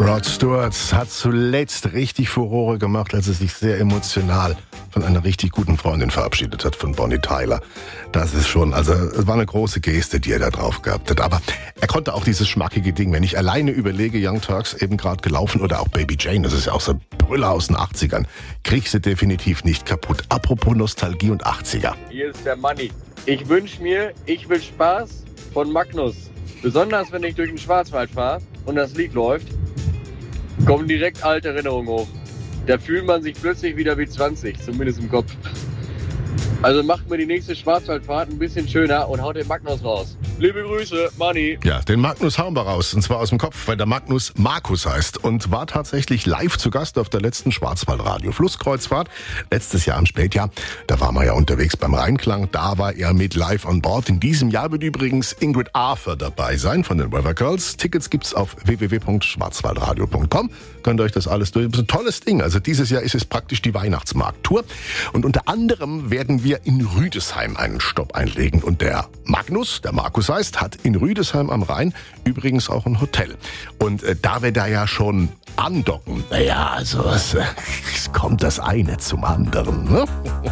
Rod Stewart hat zuletzt richtig Furore gemacht, als er sich sehr emotional von einer richtig guten Freundin verabschiedet hat, von Bonnie Tyler. Das ist schon, also es war eine große Geste, die er da drauf gehabt hat. Aber er konnte auch dieses schmackige Ding, wenn ich alleine überlege, Young Turks eben gerade gelaufen oder auch Baby Jane, das ist ja auch so ein Brüller aus den 80ern, krieg sie definitiv nicht kaputt. Apropos Nostalgie und 80er. Hier ist der Manni. Ich wünsche mir, ich will Spaß von Magnus. Besonders wenn ich durch den Schwarzwald fahre und das Lied läuft, kommen direkt alte Erinnerungen hoch. Da fühlt man sich plötzlich wieder wie 20, zumindest im Kopf. Also macht mir die nächste Schwarzwaldfahrt ein bisschen schöner und haut den Magnus raus. Liebe Grüße, Manni. Ja, den Magnus hauen wir raus, und zwar aus dem Kopf, weil der Magnus Markus heißt und war tatsächlich live zu Gast auf der letzten Schwarzwaldradio-Flusskreuzfahrt. Letztes Jahr im Spätjahr, da waren wir ja unterwegs beim Rheinklang, da war er mit live on board. In diesem Jahr wird übrigens Ingrid Arthur dabei sein von den Weather Girls. Tickets gibt's auf www.schwarzwaldradio.com. Könnt ihr euch das alles durch. Das ist ein tolles Ding. Also dieses Jahr ist es praktisch die Weihnachtsmarkttour. Und unter anderem werden wir in Rüdesheim einen Stopp einlegen. Und der Magnus, der Markus heißt, hat in Rüdesheim am Rhein übrigens auch ein Hotel. Und da wir da ja schon andocken, naja, also es kommt das eine zum anderen, ne?